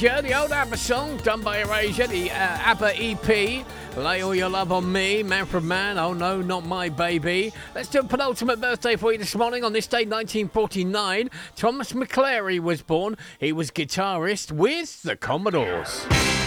Erasure, the old ABBA song done by Erasure, the ABBA EP. Lay all your love on me, Manfred Mann. Oh no, not my baby. Let's do a penultimate birthday for you this morning. On this day, 1949, Thomas McClary was born. He was guitarist with the Commodores.